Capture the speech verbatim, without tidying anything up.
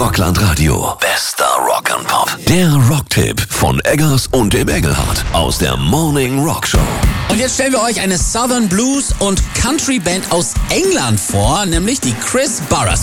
Rockland Radio. Bester Rock'n'Pop. Der Rocktipp von Eggers und dem Engelhardt aus der Morning Rock Show. Und jetzt stellen wir euch eine Southern Blues und Country Band aus England vor, nämlich die Chris Barras.